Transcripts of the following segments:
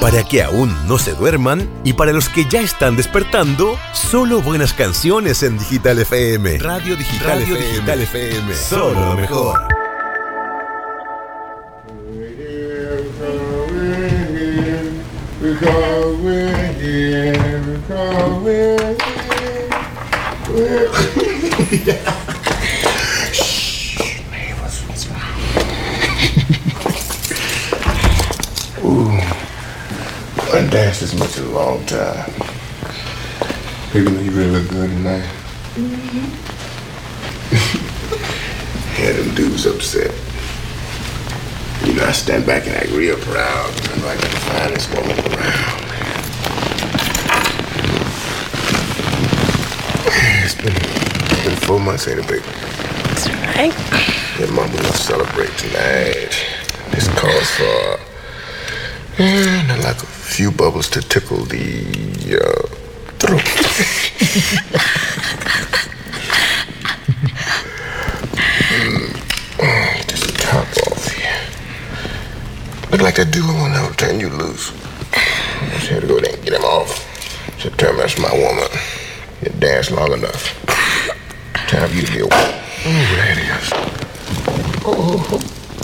Para que aún no se duerman y para los que ya están despertando, solo buenas canciones en Digital FM. Radio Digital FM. Solo lo mejor. I haven't danced this much in a long time. Baby, you really look good tonight. Yeah, them dudes upset. You know, I stand back and act real proud. I'm like the finest woman around. It's been 4 months, ain't it, baby? That's right. Yeah, Mom, we're gonna celebrate tonight. This calls for like a few bubbles to tickle the throat. Just the top off here. Look like that dude will never turn you loose. I just had to go there and get him off. Just tell me that's my woman. You dance long enough. Time for you to be a woman. Oh, there it is. Oh.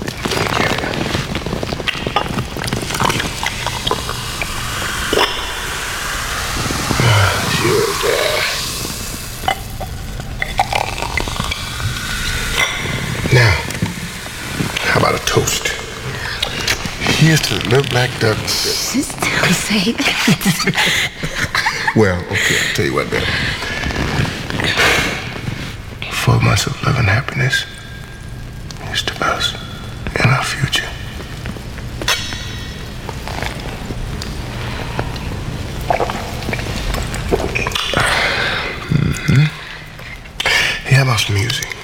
Now, how about a toast? Here's to the little black duck. Still say that. Well, okay, I'll tell you what, baby. 4 months of love and happiness. Here's to us and our future. How about some music?